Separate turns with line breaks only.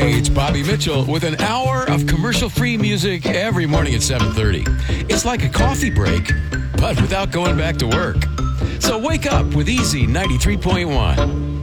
Hey, it's Bobby Mitchell with an hour of commercial-free music every morning at 7:30. It's like a coffee break, but without going back to work. So wake up with Easy 93.1.